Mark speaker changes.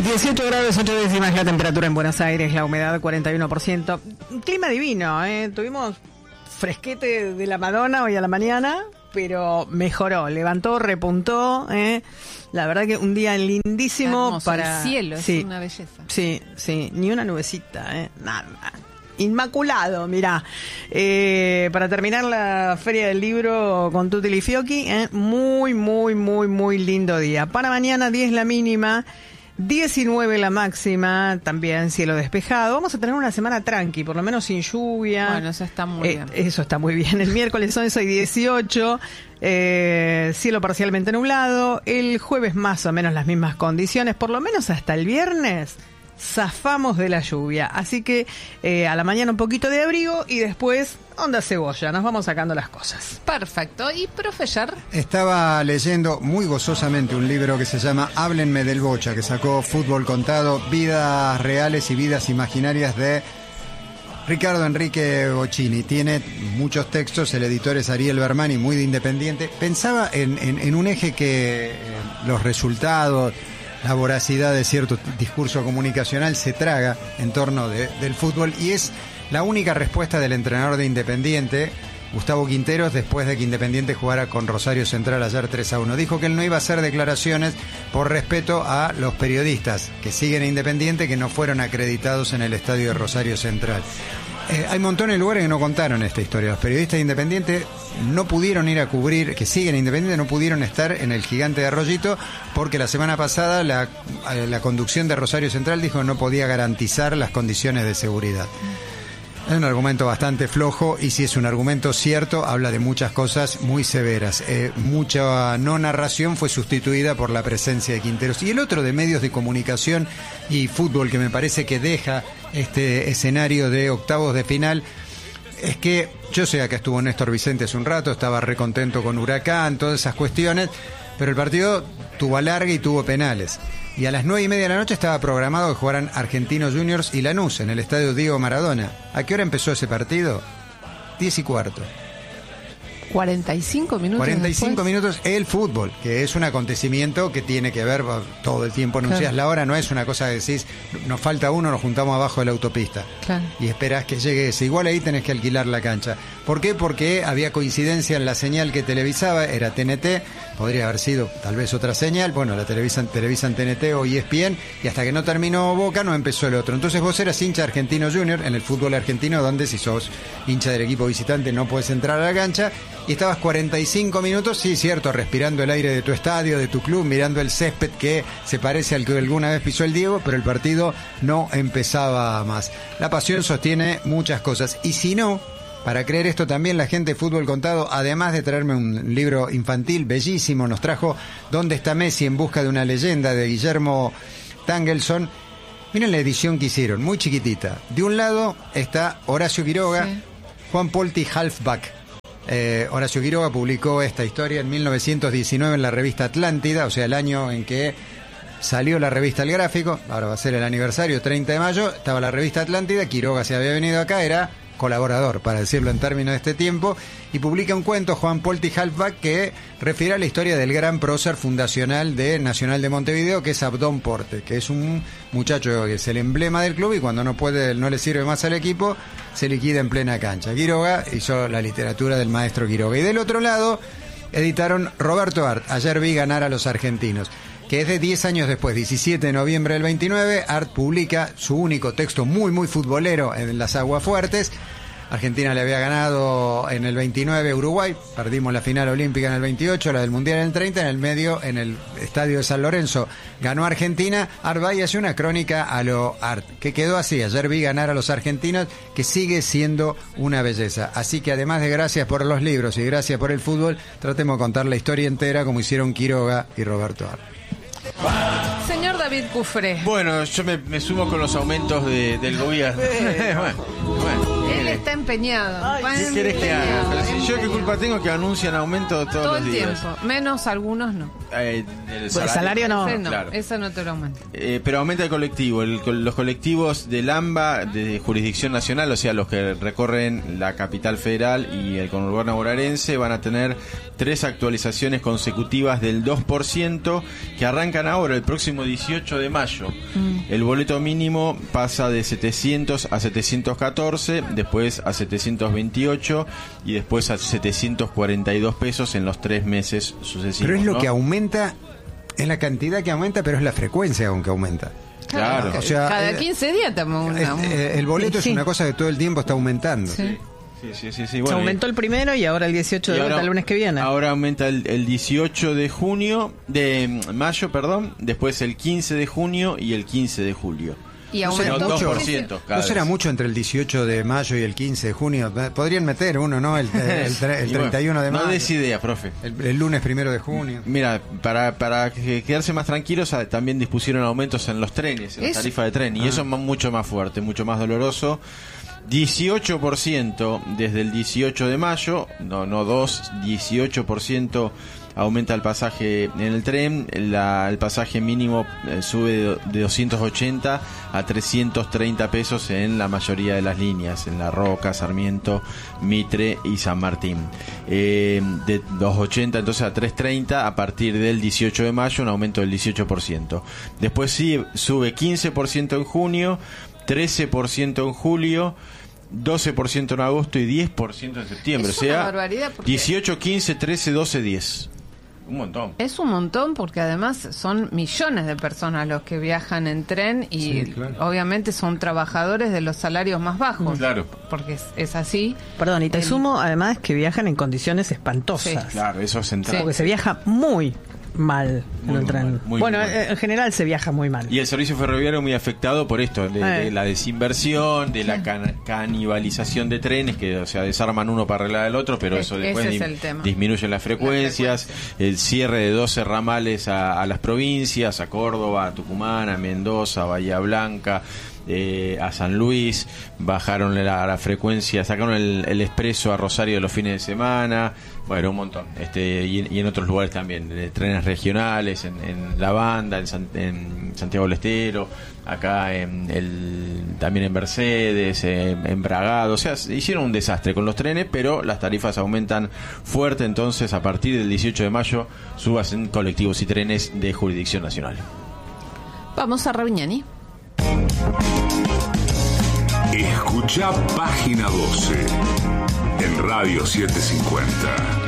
Speaker 1: 18 grados 8 décimas la temperatura en Buenos Aires, la humedad 41%. Un clima divino, tuvimos fresquete de la Madonna hoy a la mañana, pero mejoró, levantó, repuntó, La verdad que un día lindísimo. Hermoso, para
Speaker 2: el cielo, sí, es una belleza.
Speaker 1: Sí, ni una nubecita, nada. Inmaculado, mirá. Para terminar la Feria del Libro con Tutili Fiocchi, muy lindo día. Para mañana 10 la mínima, 19 la máxima, también cielo despejado. Vamos a tener una semana tranqui, por lo menos sin lluvia.
Speaker 2: Bueno, eso está muy bien.
Speaker 1: Eso está muy bien. El miércoles 11 y 18, cielo parcialmente nublado. El jueves más o menos las mismas condiciones, por lo menos hasta el viernes. Zafamos de la lluvia, así que a la mañana un poquito de abrigo y después onda cebolla, nos vamos sacando las cosas.
Speaker 2: Perfecto. ¿Y profe Yer?
Speaker 3: Estaba leyendo muy gozosamente un libro que se llama Háblenme del Bocha, que sacó Fútbol Contado, vidas reales y vidas imaginarias de Ricardo Enrique Bocchini. Tiene muchos textos, el editor es Ariel Bermani, muy de Independiente. Pensaba en un eje que los resultados, la voracidad de cierto discurso comunicacional se traga en torno del fútbol, y es la única respuesta del entrenador de Independiente, Gustavo Quinteros, después de que Independiente jugara con Rosario Central ayer 3-1. Dijo que él no iba a hacer declaraciones por respeto a los periodistas que siguen a Independiente, que no fueron acreditados en el estadio de Rosario Central. Hay montones de lugares que no contaron esta historia. Los periodistas de Independiente no pudieron ir a cubrir, que siguen a Independiente, no pudieron estar en el Gigante de Arroyito porque la semana pasada la conducción de Rosario Central dijo que no podía garantizar las condiciones de seguridad. Es un argumento bastante flojo, y si es un argumento cierto, habla de muchas cosas muy severas. Mucha no narración fue sustituida por la presencia de Quinteros. Y el otro de medios de comunicación y fútbol que me parece que deja este escenario de octavos de final es que yo sé que estuvo Néstor Vicente hace un rato, estaba recontento con Huracán, todas esas cuestiones, pero el partido tuvo alargue y tuvo penales. Y a las 9:30 de la noche estaba programado que jugaran Argentinos Juniors y Lanús en el estadio Diego Maradona. ¿A qué hora empezó ese partido? 10:15.
Speaker 2: 45 minutos
Speaker 3: 45
Speaker 2: después.
Speaker 3: minutos el fútbol, que es un acontecimiento que tiene que ver, todo el tiempo anuncias claro. La hora, no es una cosa que decís, nos falta uno, nos juntamos abajo de la autopista.
Speaker 2: Claro.
Speaker 3: Y esperás que llegue ese. Igual ahí tenés que alquilar la cancha. ¿Por qué? Porque había coincidencia en la señal que televisaba, era TNT, podría haber sido tal vez otra señal, bueno, la televisan TNT o ESPN, y hasta que no terminó Boca no empezó el otro. Entonces vos eras hincha Argentino Junior en el fútbol argentino, donde si sos hincha del equipo visitante no podés entrar a la cancha, y estabas 45 minutos, sí, cierto, respirando el aire de tu estadio, de tu club, mirando el césped que se parece al que alguna vez pisó el Diego, pero el partido no empezaba más. La pasión sostiene muchas cosas, y si no, para creer esto también la gente de Fútbol Contado, además de traerme un libro infantil bellísimo, nos trajo ¿Dónde está Messi? En busca de una leyenda, de Guillermo Tangelson. Miren la edición que hicieron, muy chiquitita. De un lado está Horacio Quiroga, sí. Juan Polti Halfback. Horacio Quiroga publicó esta historia en 1919 en la revista Atlántida, o sea, el año en que salió la revista El Gráfico. Ahora va a ser el aniversario, 30 de mayo, estaba la revista Atlántida, Quiroga se había venido acá, era colaborador, para decirlo en términos de este tiempo, y publica un cuento, Juan Polti Halfback, que refiere a la historia del gran prócer fundacional de Nacional de Montevideo, que es Abdón Porte, que es un muchacho que es el emblema del club, y cuando no le sirve más al equipo, se liquida en plena cancha. Quiroga hizo la literatura del maestro Quiroga. Y del otro lado editaron Roberto Art, Ayer vi ganar a los argentinos, que es de 10 años después, 17 de noviembre del 29, Art publica su único texto muy futbolero en las aguas fuertes. Argentina le había ganado en el 29 a Uruguay, perdimos la final olímpica en el 28, la del Mundial en el 30, en el medio, en el estadio de San Lorenzo, ganó Argentina. Art va y hace una crónica a lo Art, que quedó así, Ayer vi ganar a los argentinos, que sigue siendo una belleza. Así que además de gracias por los libros y gracias por el fútbol, tratemos de contar la historia entera como hicieron Quiroga y Roberto Art.
Speaker 2: Señor David Cufré.
Speaker 4: Bueno, yo me sumo con los aumentos del gobierno.
Speaker 2: Bueno. Él está empeñado.
Speaker 1: Ay,
Speaker 2: Está
Speaker 4: ¿Qué querés que haga?
Speaker 2: empeñado,
Speaker 4: Pero si yo qué culpa tengo que anuncian aumento todos
Speaker 2: todo
Speaker 4: los
Speaker 2: el
Speaker 4: días.
Speaker 2: tiempo. Menos algunos no.
Speaker 4: El
Speaker 1: El salario no.
Speaker 2: Ese no,
Speaker 4: claro.
Speaker 2: ese no te lo aumenta.
Speaker 4: Pero aumenta el colectivo. Los colectivos del AMBA de jurisdicción nacional, o sea, los que recorren la capital federal y el conurbano bonaerense, van a tener 3 actualizaciones consecutivas del 2% que arrancan ahora, el próximo 18 de mayo. El boleto mínimo pasa de 700 a 714, después a 728 y después a 742 pesos en los 3 meses sucesivos.
Speaker 3: Pero es lo
Speaker 4: ¿no?
Speaker 3: que aumenta, es la cantidad que aumenta, pero es la frecuencia aunque aumenta.
Speaker 4: Claro.
Speaker 3: O sea,
Speaker 2: Cada 15 días estamos
Speaker 3: el boleto
Speaker 1: Sí.
Speaker 3: es una cosa que todo el tiempo está aumentando.
Speaker 2: Sí.
Speaker 4: Sí.
Speaker 1: Se
Speaker 4: Bueno,
Speaker 1: aumentó el primero y ahora el 18 de
Speaker 4: y
Speaker 1: vuelta el lunes que viene.
Speaker 4: Ahora aumenta el 18 de mayo, perdón, después el 15 de junio y el 15 de julio.
Speaker 2: Y
Speaker 3: No será
Speaker 2: aumentó
Speaker 3: mucho,
Speaker 4: 2% cada
Speaker 3: no será
Speaker 4: vez.
Speaker 3: mucho entre el 18 de mayo y el 15 de junio. Podrían meter uno, ¿no? El
Speaker 4: Y bueno,
Speaker 3: 31 de mayo.
Speaker 4: No des idea, profe.
Speaker 3: El lunes 1 de junio.
Speaker 4: Mira, para quedarse más tranquilos, también dispusieron aumentos en los trenes, en la
Speaker 2: Eso.
Speaker 4: tarifa de tren, y eso es mucho más fuerte, mucho más doloroso. 18% desde el 18 de mayo, no 18% aumenta el pasaje en el tren, el pasaje mínimo sube de 280 a 330 pesos en la mayoría de las líneas, en La Roca, Sarmiento, Mitre y San Martín. De 280 entonces a 330 a partir del 18 de mayo, un aumento del 18%. Después sí, sube 15% en junio, 13% en julio, 12% en agosto y 10% en septiembre.
Speaker 2: Es
Speaker 4: o sea,
Speaker 2: una barbaridad porque-
Speaker 4: 18, 15, 13, 12, 10. Un montón.
Speaker 2: Es un montón porque además son millones de personas los que viajan en tren y
Speaker 3: Sí, claro.
Speaker 2: obviamente son trabajadores de los salarios más bajos.
Speaker 4: Claro.
Speaker 2: Porque es así.
Speaker 1: Perdón, y te sumo además que viajan en condiciones espantosas.
Speaker 2: Sí.
Speaker 4: Claro, eso es central.
Speaker 1: Porque se viaja muy mal en
Speaker 4: Muy
Speaker 1: el tren.
Speaker 4: mal, muy
Speaker 1: Bueno,
Speaker 4: mal.
Speaker 1: en general se viaja muy mal.
Speaker 4: Y el servicio ferroviario muy afectado por esto, de la desinversión, de la canibalización de trenes, que o sea desarman uno para arreglar el otro, pero eso después
Speaker 2: Ese es el tema.
Speaker 4: disminuye las frecuencias, el cierre de 12 ramales a las provincias, a Córdoba, a Tucumán, a Mendoza, a Bahía Blanca, a San Luis, bajaron la frecuencia, sacaron el expreso a Rosario los fines de semana, bueno, un montón, y en otros lugares también, trenes regionales, en La Banda, en Santiago del Estero, acá también en Mercedes, en Bragado, o sea, hicieron un desastre con los trenes, pero las tarifas aumentan fuerte, entonces a partir del 18 de mayo subas en colectivos y trenes de jurisdicción nacional.
Speaker 2: Vamos a Raviñani.
Speaker 5: Escucha Página 12 en Radio 750.